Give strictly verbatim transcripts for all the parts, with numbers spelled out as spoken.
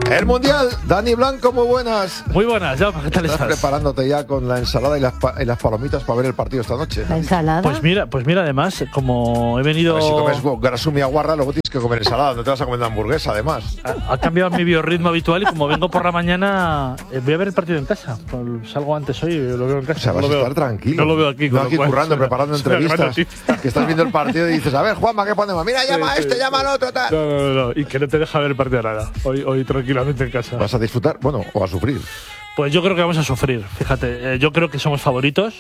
El Mundial, Dani Blanco, muy buenas. Muy buenas, ya, ¿qué tal estás? ¿Estás preparándote ya con la ensalada y las, pa- y las palomitas para ver el partido esta noche? ¿La ensalada? Pues mira, pues mira, además, como he venido... A ver, si comes grasumia guarra, luego tienes que comer ensalada, no te vas a comer una hamburguesa, además. Ha, ha cambiado mi biorritmo habitual y como vengo por la mañana, eh, voy a ver el partido en casa. Pues salgo antes hoy y lo veo en casa. O sea, no vas lo a veo, estar tranquilo. No lo veo aquí. No con aquí lo cual, currando, es una- preparando es una gran entrevistas. noticia. Que estás viendo el partido y dices, a ver, Juanma, ¿qué ponemos? Mira, llama a Sí, este, sí. llama al otro, tal. No, no, no, no, y que no te deja ver el partido nada. Hoy, hoy tranquilamente en casa. ¿Vas a disfrutar? Bueno, o a sufrir. Pues yo creo que vamos a sufrir, fíjate. Eh, yo creo que somos favoritos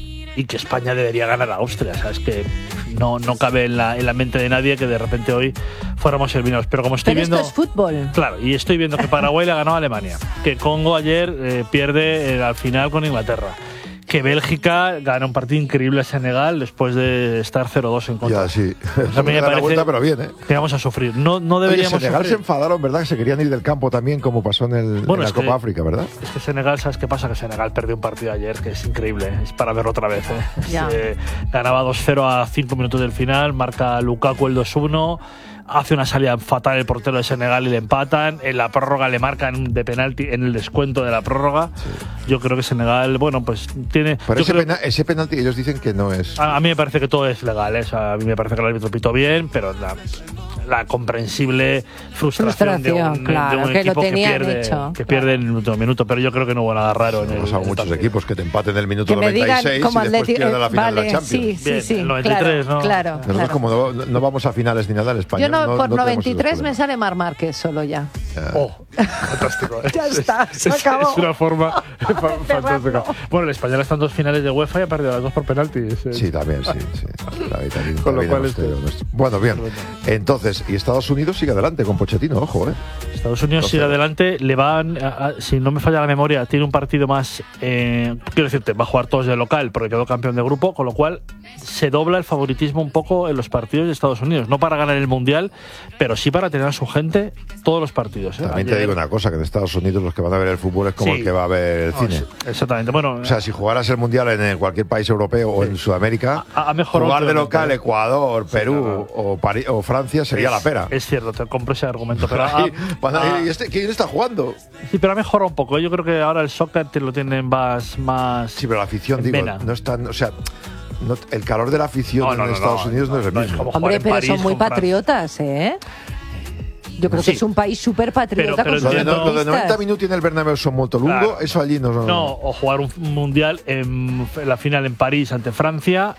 y que España debería ganar a Austria. ¿Sabes? Que no, no cabe en la, en la mente de nadie que de repente hoy fuéramos eliminados. Pero como estoy Pero viendo. esto es fútbol. Claro, y estoy viendo que Paraguay le ha ganado a Alemania. Que Congo ayer eh, pierde eh, al final con Inglaterra. Que Bélgica gana un partido increíble a Senegal después de estar cero dos en contra. Ya, sí. A mí me Da la parece vuelta, pero bien, ¿eh? que vamos a sufrir. No, no Oye, deberíamos Senegal se sufrir. enfadaron, ¿verdad? Que se querían ir del campo también, como pasó en, el, Bueno, en la es Copa que- África, ¿verdad? Es que Senegal, ¿sabes qué pasa? Que Senegal perdió un partido ayer que es increíble, ¿eh? Es para verlo otra vez. ¿eh? Ya. Se ganaba dos cero a cinco minutos del final, marca Lukaku el dos uno, hace una salida fatal el portero de Senegal y le empatan, en la prórroga le marcan de penalti en el descuento de la prórroga. Yo creo que Senegal, bueno, pues tiene... Pero yo ese, creo- pena- ese penalti ellos dicen que no es... a, a mí me parece que todo es legal, ¿eh? O sea, a mí me parece que el árbitro pitó bien, pero la, la comprensible frustración, de Frustración, un, claro, de un que lo equipo que tenían pierde, hecho, que claro. pierde en el último minuto, pero yo creo que no hubo nada raro en el, Ha pasado en el muchos partido. equipos que te empaten en el minuto Que me digan noventa y seis como y después Atleti- pierden la final vale, de la Champions. sí, sí, Bien, sí, el noventa y tres, claro, ¿no? claro, Nosotros claro. como no, no vamos a finales ni nada en España. Yo no, por tenemos noventa y tres esos me problemas. sale Mar Márquez solo ya. Oh, fantástico. ¿eh? Ya está, Es- se es, acabó. es una forma fa- fantástica. cerrarlo. Bueno, el español está en dos finales de UEFA y ha perdido las dos por penaltis. eh. Sí, también, sí. sí. La Italia- Con lo también cual hemos este- tenido nuestro. Bueno, bien. Entonces, y Estados Unidos sigue adelante con Pochettino, ojo, ¿eh? Estados Unidos Entonces- sigue adelante, le van, a- a- si no me falla la memoria, tiene un partido más, eh, quiero decirte, va a jugar todos de local porque quedó campeón de grupo, con lo cual se dobla el favoritismo un poco en los partidos de Estados Unidos, no para ganar el Mundial, pero sí para tener a su gente todos los partidos. ¿eh? También te Ayer- digo una cosa, que en Estados Unidos los que van a ver el fútbol es como Sí. el que va a ver el No, cine. sí, exactamente, bueno, O sea, si jugaras el Mundial en eh, cualquier país europeo o en Sudamérica, Ha- ha mejorado jugar de últimamente, local ¿eh? Ecuador, Perú claro. o, Parí- o Francia sería es, la pera. Es cierto, te compro ese argumento, pero ha, Ahí van a- ha- ¿Y este, quién está jugando? sí, pero ha mejorado un poco. Yo creo que ahora el soccer te lo tienen más, más Sí, pero la afición, en digo, vena. no es tan. O sea, no- el calor de la afición No, no, en no, Estados no, Unidos no, es el no, es mismo. como- jugar Hombre, en pero París son muy con Francia. patriotas, ¿eh? Yo creo Sí. que es un país súper patriota Pero- pero con Lo sus de, no- lo de futbolistas. noventa minutos en el Bernabéu son muy lungo, Claro. eso allí no. No, o jugar un mundial en la final en París ante Francia,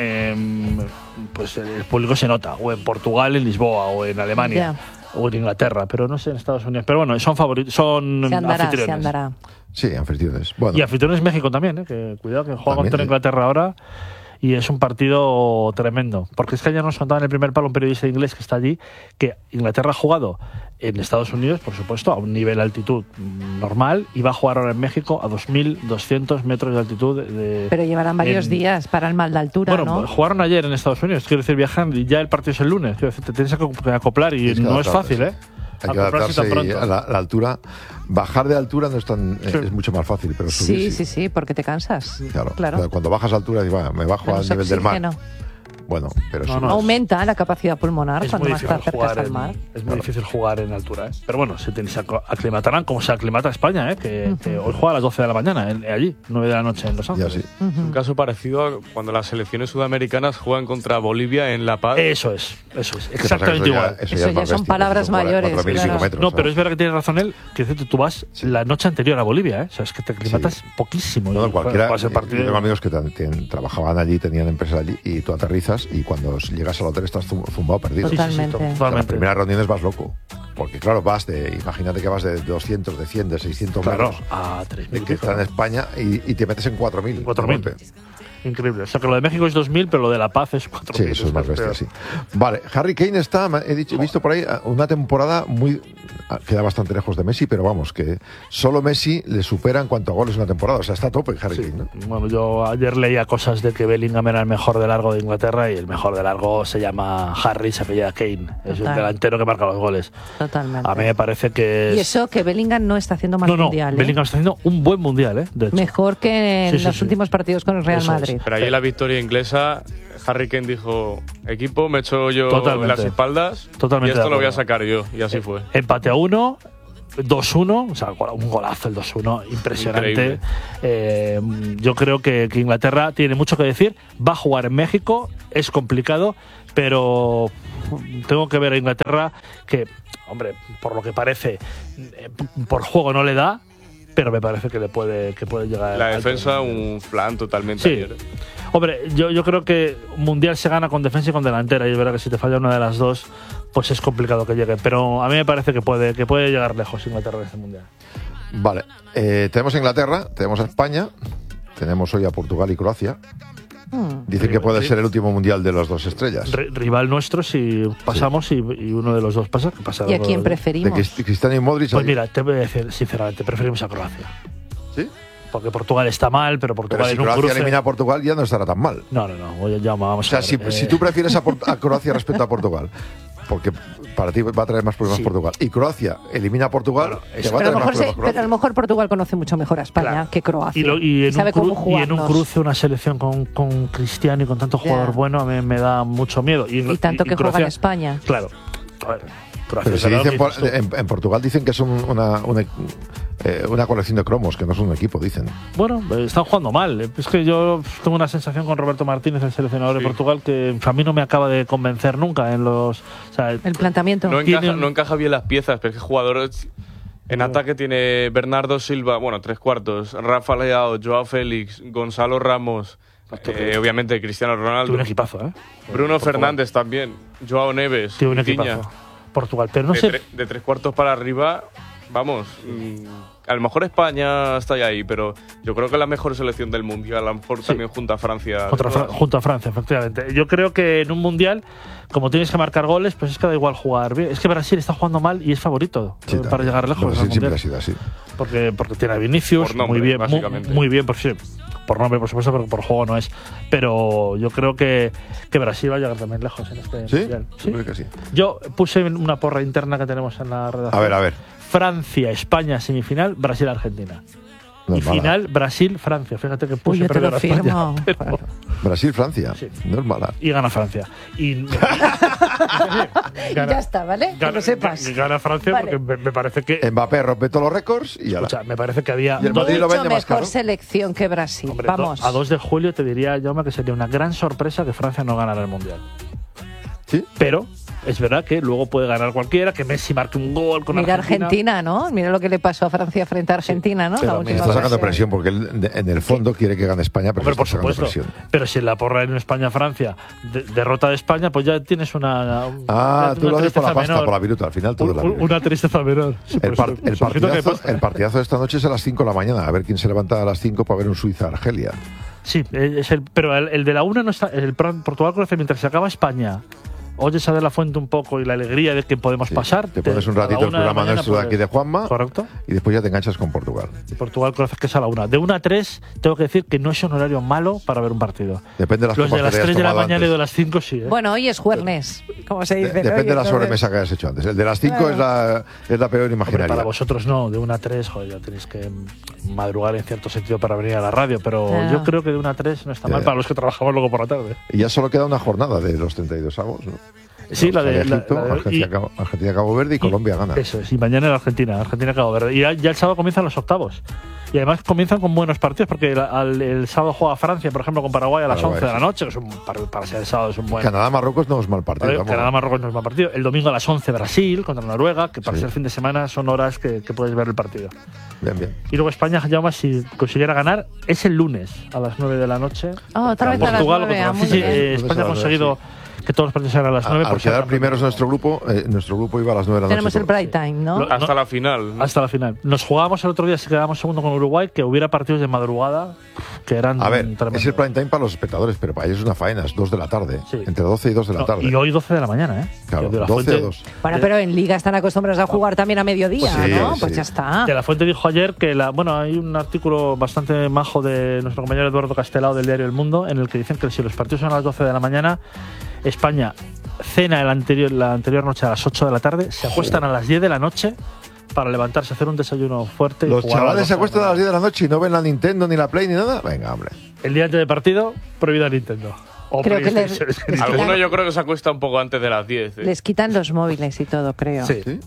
em, pues el público se nota, o en Portugal, en Lisboa, o en Alemania, o en Inglaterra, pero no sé en Estados Unidos. Pero bueno, son favoritos, son Se andará, anfitriones. se andará. Sí, anfitriones. Bueno, Y anfitriones México también, ¿eh? Que cuidado que juega También, contra sí. Inglaterra ahora. Y es un partido tremendo. Porque es que ayer nos contaba en el primer palo un periodista inglés que está allí que Inglaterra ha jugado en Estados Unidos, por supuesto, a un nivel de altitud mm, normal, y va a jugar ahora en México a dos mil doscientos metros de altitud. De, Pero llevarán varios en- días para el mal de altura, Bueno, ¿no? jugaron ayer en Estados Unidos, quiero decir, viajan y ya el partido es el lunes. Quiero decir, te tienes que acoplar y Tienes que no es adaptarte, fácil, ¿eh? hay que Acoplarse adaptarse tan y pronto. a la, la altura. Bajar de altura no es tan. Sí. Es mucho más fácil, pero subir. Sí, sí, sí, porque te cansas. Claro. Claro. O sea, cuando bajas a altura, dices, bueno, me bajo Menos al nivel del mar. oxígeno. Bueno, pero No, sí. no, Aumenta la capacidad pulmonar Es cuando muy más te difícil acercas jugar al en- mar. Es muy Claro. difícil jugar en altura, ¿eh? Pero bueno, se, te- se ac- aclimatarán como se aclimata España, ¿eh? Que, que hoy juega a las doce de la mañana, en- allí, nueve de la noche en Los Ya Ángeles. sí. Un caso parecido a cuando las selecciones sudamericanas juegan contra Bolivia en La Paz. Eso es, eso es, ¿Qué pasa? exactamente Eso ya- igual. eso Eso es ya más son bestia, palabras eso son mayores, cuatro mil y pico claro. metros, No, pero ¿sabes? es verdad que tienes razón él, que dice, tú vas Sí. la noche anterior a Bolivia, ¿eh? O sea, es que te aclimatas Sí. poquísimo. No, y cualquiera. juegas el Yo partido. tengo amigos que tan- ten- trabajaban allí, tenían empresas allí, y tú aterrizas y cuando llegas al hotel estás zum- zumbado perdido. Sí, sí, sí, Totalmente. O sea, las totalmente. primeras reuniones vas loco. Porque claro, vas de, imagínate que vas de doscientos, de cien, de seiscientos Claro, metros, a tres de mil. que está en España y, y te metes en cuatro mil. cuatro mil. Increíble. O sea, que lo de México es dos mil, pero lo de La Paz es cuatro Sí, mil. eso es más bestia, peor. sí. Vale, Harry Kane está, me- he, dicho, he visto por ahí una temporada muy... Queda bastante lejos de Messi, pero vamos, que solo Messi le supera en cuanto a goles una temporada. O sea, está a tope Harry Sí. Kane, ¿no? Bueno, yo ayer leía cosas de que Bellingham era el mejor de largo de Inglaterra y el mejor de largo se llama Harry, se apellida Kane. Es el Total. delantero que marca los goles. Totalmente. A mí me parece que es... Y eso que Bellingham no está haciendo mal no, no, mundial. ¿eh? Bellingham está haciendo un buen mundial, ¿eh? De hecho. Mejor que en Sí, sí, los sí. últimos partidos con el Real Eso es. Madrid. Pero ahí en la victoria inglesa, Harry Kane dijo, equipo, me echo yo Totalmente. las espaldas Totalmente y esto de lo voy a acuerdo. sacar yo. Y así fue. Empate a uno dos uno, o sea, un golazo el dos uno, impresionante. Eh, yo creo que, que Inglaterra tiene mucho que decir. Va a jugar en México, es complicado, pero tengo que ver a Inglaterra que, hombre, por lo que parece, eh, por juego no le da, pero me parece que le puede, que puede llegar. La al defensa, alto. un flan totalmente. Sí. Ayer. Hombre, yo, yo creo que un mundial se gana con defensa y con delantera, y es verdad que si te falla una de las dos, pues es complicado que llegue. Pero a mí me parece que puede, que puede llegar lejos Inglaterra en este mundial. Vale, eh, tenemos a Inglaterra, tenemos a España, tenemos hoy a Portugal y Croacia. Hmm. Dicen que puede ser el último mundial de las dos estrellas. R- rival nuestro si pasamos y, y uno de los dos pasa, que pasa. ¿Y a quién De preferimos? Crist- Cristiano y Modric. Pues ahí. mira, te voy a decir sinceramente, preferimos a Croacia. ¿Sí? Porque Portugal está mal, pero Portugal Pero si en un Croacia cruce... elimina a Portugal ya no estará tan mal. No, no, no, oye, ya vamos O sea, a si, ver, eh, si tú prefieres a, Por- a Croacia respecto a Portugal, porque para ti va a traer más problemas Sí. Portugal, y Croacia elimina a Portugal, Bueno, te es- va a Pero a, traer lo más mejor se- problemas pero a lo Croacia. mejor Portugal conoce mucho mejor a España Claro. que Croacia. Y, lo- y en sabe un cru- cómo y en un jugarnos. cruce una selección con, con Cristiano y con tanto Ya. jugador bueno a mí me da mucho miedo. Y, Y tanto que juega en Croacia- España. Claro. A ver, Croacia Pero si será lo dicen que por- dices tú. en, en Portugal dicen que es un- una, una, eh, una colección de cromos, que no es un equipo, dicen. Bueno, eh, están jugando mal. Es que yo tengo una sensación con Roberto Martínez, el seleccionador Sí. de Portugal, que a mí no me acaba de convencer nunca en los... O sea, El planteamiento. No Tiene encaja, un- no encaja bien las piezas, pero es que jugadores. En No. ataque tiene Bernardo Silva, bueno, tres cuartos, Rafa Leao, Joao Félix, Gonzalo Ramos, eh, obviamente Cristiano tiene Ronaldo, un equipazo, ¿eh? Bruno Portugal. Fernández también, Joao Neves, Tiene un Vitinha. equipazo. Portugal, pero no de, sé... tre- de tres cuartos para arriba, vamos. mm, a lo mejor España está ya ahí, pero yo creo que es la mejor selección del mundial, a lo mejor Sí. también junto a Francia. Contra Fra- junto a Francia, efectivamente. Yo creo que en un mundial, como tienes que marcar goles, pues es que da igual jugar bien. Es que Brasil está jugando mal y es favorito Sí, eh, para también. llegar lejos. Brasil al siempre mundial. ha sido así. Porque, porque tiene a Vinicius, Por nombre, muy bien, muy, básicamente. muy bien, por, sí, por nombre, por supuesto, pero por juego no es. Pero yo creo que, que Brasil va a llegar también lejos en este ¿Sí? mundial. Yo Sí. creo que sí. Yo puse una porra interna que tenemos en la redacción. A ver, a ver. Francia, España, semifinal, Brasil, Argentina. No y es mala. final, Brasil, Francia. Fíjate que Uy, puse yo te perder lo a España, firmo. pero- Brasil, Francia. Sí. No es mala. y gana Francia. Y Ya está, ¿vale? Que Gana, lo sepas. ga- gana Francia Vale. porque me, me parece que Mbappé rompe todos los récords y ya la. escucha, me parece que había Y el dos- Madrid lo Mucho vende más mejor caro. selección que Brasil. hombre, do- Vamos. a dos de julio te diría, Jaume, que sería una gran sorpresa que Francia no ganara el Mundial. ¿Sí? Pero es verdad que luego puede ganar cualquiera, que Messi marque un gol con Mira Argentina. Argentina, ¿no? Mira lo que le pasó a Francia frente a Argentina, ¿no? pero La a mí última Está sacando fase. presión porque él, de- en el fondo quiere que gane España, pero Hombre, está por sacando supuesto. presión. Pero si en la porra en España-Francia de- derrota de España, pues ya tienes una. un- Ah, una tú lo haces por la tristeza pasta, menor. por la viruta. Al final todo es la Un- viruta. Una tristeza menor. Sí, El, pues, par- pues, el, ojito que partidazo, pasa. el partidazo de esta noche es a las cinco de la mañana. A ver quién se levanta a las cinco para ver un Suiza-Argelia. Sí, es el, pero el, el de la una no está. El Portugal-Croacia, mientras se acaba España, oyes a De La Fuente un poco y la alegría de que podemos Sí, pasar. te pones un a la ratito el una de la programa mañana nuestro de aquí de Juanma. Correcto. Y después ya te enganchas con Portugal. Y Portugal-Croacia, que es a la una. De una a tres, tengo que decir que no es un horario malo para ver un partido. Depende de las Los de copas las que te hayas tres de la tomado mañana y antes. de las cinco, sí. ¿eh? Bueno, hoy es jueves, como se De- dice. Depende ¿no? de la Y entonces- sobremesa que hayas hecho antes. El de las cinco Claro. es, la, es la peor Hombre, imaginaria. para vosotros no, de una a tres, joder, ya tenéis que madrugar en cierto sentido para venir a la radio, pero Ya. yo creo que de una a tres no está Ya, mal ya. para los que trabajamos luego por la tarde. Y ya solo queda una jornada de los treinta y dos avos, ¿no? Sí, la de, la- Egipto, la de- Argentina, y- Cabo, Argentina, Cabo Verde y, Colombia gana. Eso es, y mañana en Argentina, Argentina Cabo Verde. Y ya, ya el sábado comienzan los octavos. Y además comienzan con buenos partidos, porque el, al- el sábado juega Francia, por ejemplo, con Paraguay a las Paraguay, once de la sí. noche, que es un, para, para ser el sábado es un buen. Canadá-Marruecos no es mal partido. Vale, vamos. Canadá-Marruecos no es mal partido. El domingo a las once Brasil contra Noruega, que para Sí. ser fin de semana son horas que, que puedes ver el partido. Bien, bien. Y luego España, ya más si consiguiera ganar, es el lunes a las nueve de la noche. Ah, otra vez a las Portugal nueve, ah, contra muy sí, sí, bien. eh, Lunes a España ha las nueve, conseguido que todos los partidos sean a las nueve. Al por ser quedar campeón. primeros nuestro grupo, eh, nuestro grupo iba a las nueve de la Tenemos noche. el prime time, ¿no? Lo- Hasta no- la final. ¿no? Hasta la final. Nos jugábamos el otro día, si quedábamos segundo con Uruguay, que hubiera partidos de madrugada que eran A ver, tremendos. es el prime time para los espectadores, pero para ellos es una faena, es dos de la tarde. Sí. Entre doce y dos de la No, tarde. y hoy doce de la mañana, ¿eh? Claro, Que de la doce Fuente- o dos. Bueno, pero en Liga están acostumbrados a jugar también a mediodía, Pues sí, ¿no? sí. Pues ya está. De La Fuente dijo ayer que la, bueno, hay un artículo bastante majo de nuestro compañero Eduardo Castelao del diario El Mundo en el que dicen que si los partidos son a las doce de la mañana, España cena el anterior, la anterior noche a las ocho de la tarde, se acuestan a las diez de la noche para levantarse, hacer un desayuno fuerte. y Los jugar a las chavales se doce de la acuestan a las mañana. diez de la noche y no ven la Nintendo, ni la Play, ni nada. Venga, hombre. El día antes del partido, prohibida Nintendo. O Creo que les- PlayStation. les- Alguno yo creo que se acuesta un poco antes de las diez. ¿eh? Les quitan los móviles y todo, creo. Sí. ¿Sí?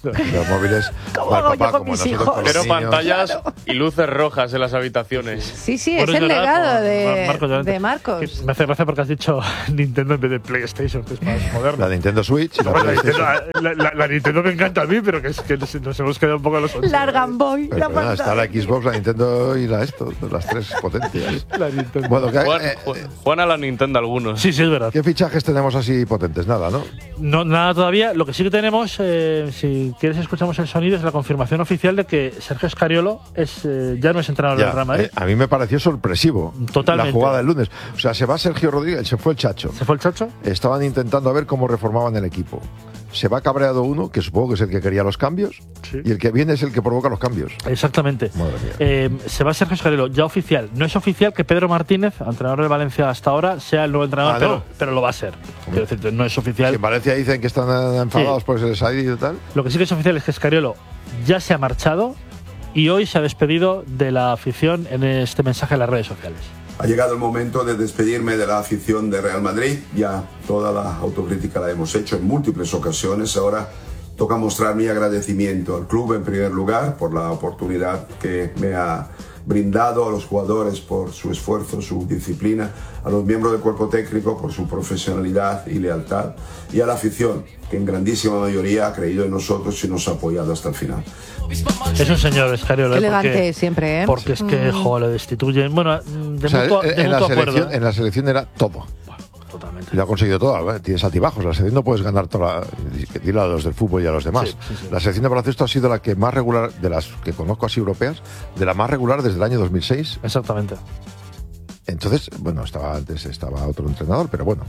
Los móviles, ¿Cómo para el hago yo papá, con como mis nosotros hijos? con los Pero niños. pantallas y luces rojas en las habitaciones. Sí, sí, Bueno, es el verdad, legado con de Marcos, obviamente. de Marcos. Que Me hace gracia porque has dicho Nintendo en vez de PlayStation, que es más moderno. La Nintendo Switch y la Bueno, la, PlayStation. Nintendo, la, la- la Nintendo me encanta a mí, pero que es que nos, nos hemos quedado un poco a los once. Largan Boy, Pero, la perdona, está la pantalla. Xbox, la Nintendo y la esto, las tres potencias. La Nintendo. Bueno, ¿qué, Juan, eh, Ju- Juan a la Nintendo algunos. Sí, sí, es verdad. ¿qué fichajes tenemos así potentes? Nada, ¿no? No, nada todavía. Lo que sí que tenemos, eh, si quieres escuchamos el sonido, es la confirmación oficial de que Sergio Scariolo es, eh, ya no es entrenador Ya, del Real Madrid. eh, a mí me pareció sorpresivo Totalmente. la jugada del lunes. O sea, se va Sergio Rodríguez, se fue el Chacho. ¿Se fue el Chacho? Estaban intentando a ver cómo reformaban el equipo. Se va cabreado uno, que supongo que es el que quería los cambios, Sí. y el que viene es el que provoca los cambios. Exactamente. Madre mía. Eh, se va Sergio Scariolo, ya oficial. No es oficial que Pedro Martínez, entrenador de Valencia hasta ahora, sea el nuevo entrenador, Ah, pero, ¿no? pero lo va a ser. Quiero decirte, no es oficial. Si en Valencia dicen que están eh, enfadados Sí. por ese desaído y tal. Lo que sí que es oficial es que Scariolo ya se ha marchado y hoy se ha despedido de la afición en este mensaje en las redes sociales. Ha llegado el momento de despedirme de la afición de Real Madrid. Ya toda la autocrítica la hemos hecho en múltiples ocasiones. Ahora toca mostrar mi agradecimiento al club en primer lugar por la oportunidad que me ha brindado, a los jugadores por su esfuerzo, su disciplina, a los miembros del cuerpo técnico por su profesionalidad y lealtad, y a la afición que en grandísima mayoría ha creído en nosotros y nos ha apoyado hasta el final. Es un señor Scariolo. Qué ¿eh? elegante Porque- siempre, ¿eh? Porque es que, Mm. joder, lo destituyen. Bueno, de O sea, mutuo, en, de en la mutuo selección, acuerdo. ¿eh? en la selección era todo. Totalmente. Y lo ha conseguido todo. ¿eh? Tienes altibajos. La selección no puedes ganar toda la. Dile a los del fútbol y a los demás. Sí, sí, sí. La selección de baloncesto ha sido la que más regular, de las que conozco así europeas, de la más regular desde el año dos mil seis. Exactamente. Entonces, bueno, estaba antes estaba otro entrenador, pero bueno.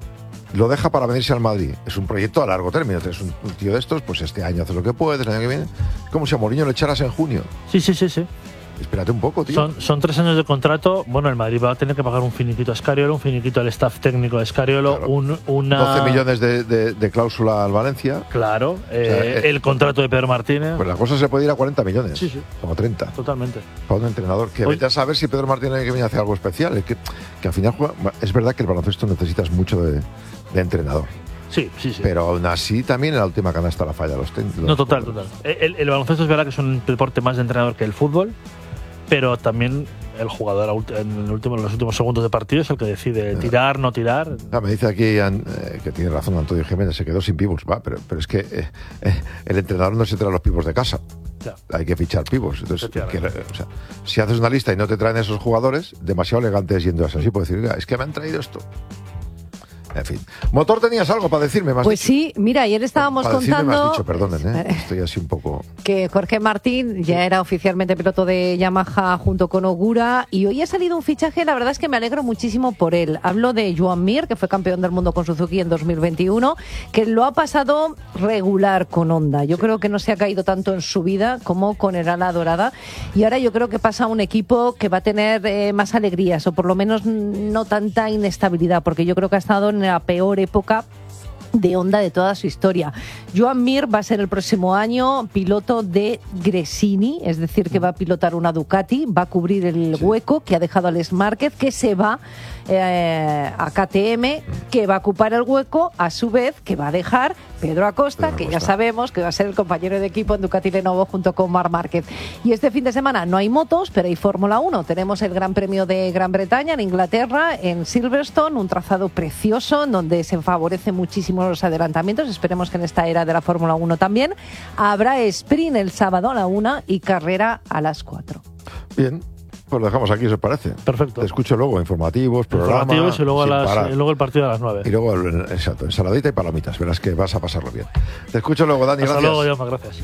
Lo deja para venirse al Madrid. Es un proyecto a largo término. Es un, un tío de estos, pues este año hace lo que puede, el año que viene. Como si a Mourinho le echaras en junio. Sí, sí, sí, sí. Espérate un poco, tío. Son, son tres años de contrato. Bueno, el Madrid va a tener que pagar un finiquito a Scariolo, un finiquito al staff técnico de Scariolo, Claro. un, una... doce millones de, de- de cláusula al Valencia. Claro, eh, sea, eh, el contrato de Pedro Martínez. Pues la cosa se puede ir a cuarenta millones. Sí, sí. Como treinta. Totalmente. Para un entrenador que Hoy- vete a saber si Pedro Martínez que viene a hacer algo especial. Es que, que al final juega- es verdad que el baloncesto necesitas mucho de, de entrenador. Sí, sí, sí. Pero aún así también en la última canasta la falla los técnicos. No, total, total. El, el baloncesto es verdad que es un deporte más de entrenador que el fútbol, pero también el jugador a ulti- en, el último, en los últimos segundos de partido es el que decide tirar, no tirar. Ah, me dice aquí an- eh, que tiene razón Antonio Jiménez, se quedó sin pivots, va, pero, pero es que eh, eh, el entrenador no se trae los pivos de casa. Ya. Hay que fichar pivos. Entonces, Efectivamente. que, o sea, si haces una lista y no te traen esos jugadores, demasiado elegantes yendo así, puedes decir, "Oiga, es que me han traído esto". En fin. Motor, tenías algo para decirme más. Pues sí, mira, ayer estábamos para decirme me has contando dicho, perdonen, ¿eh? Estoy así un poco. que Jorge Martín ya era oficialmente piloto de Yamaha junto con Ogura y hoy ha salido un fichaje, la verdad es que me alegro muchísimo por él. Hablo de Joan Mir, que fue campeón del mundo con Suzuki en dos mil veintiuno, que lo ha pasado regular con Honda. Yo creo que no se ha caído tanto en su vida como con el ala dorada y ahora yo creo que pasa a un equipo que va a tener eh, más alegrías o por lo menos no tanta inestabilidad, porque yo creo que ha estado en la peor época de Honda de toda su historia. Joan Mir va a ser el próximo año piloto de Gresini, es decir, que va a pilotar una Ducati, va a cubrir el Sí. hueco que ha dejado Alex Márquez, que se va eh, a K T M, que va a ocupar el hueco, a su vez, que va a dejar Pedro Acosta, Pedro que Acosta. ya sabemos que va a ser el compañero de equipo en Ducati Lenovo junto con Marc Márquez. Y este fin de semana no hay motos, pero hay Fórmula uno. Tenemos el Gran Premio de Gran Bretaña en Inglaterra, en Silverstone, un trazado precioso en donde se favorecen muchísimo los adelantamientos. Esperemos que en esta era de la Fórmula uno también. Habrá sprint el sábado a la una y carrera a las cuatro. Bien. Pues lo dejamos aquí, si os parece. Perfecto. Te escucho luego, informativos, programa. Informativos y luego, a sin las- parar. y luego el partido a las nueve. Y luego, el- exacto, ensaladita y palomitas. Verás que vas a pasarlo bien. Te escucho luego, Dani. Hasta gracias. luego, Jaume, gracias.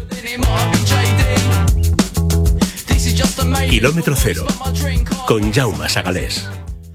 Kilómetro cero, con Jaume Sagalés.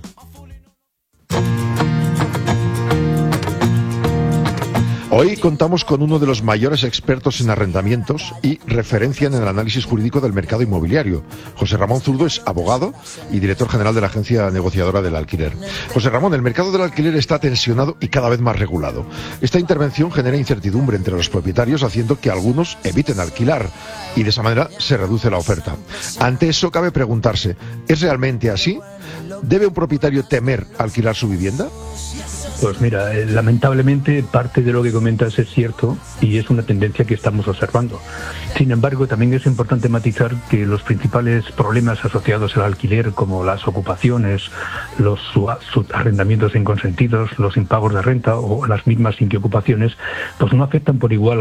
Hoy contamos con uno de los mayores expertos en arrendamientos y referencia en el análisis jurídico del mercado inmobiliario. José Ramón Zurdo es abogado y director general de la agencia negociadora del alquiler. José Ramón, el mercado del alquiler está tensionado y cada vez más regulado. Esta intervención genera incertidumbre entre los propietarios, haciendo que algunos eviten alquilar y de esa manera se reduce la oferta. Ante eso cabe preguntarse, ¿es realmente así? ¿Debe un propietario temer alquilar su vivienda? Pues mira, eh, lamentablemente parte de lo que comentas es cierto y es una tendencia que estamos observando. Sin embargo, también es importante matizar que los principales problemas asociados al alquiler, como las ocupaciones, los arrendamientos inconsentidos, los impagos de renta o las mismas inquiocupaciones, pues no afectan por igual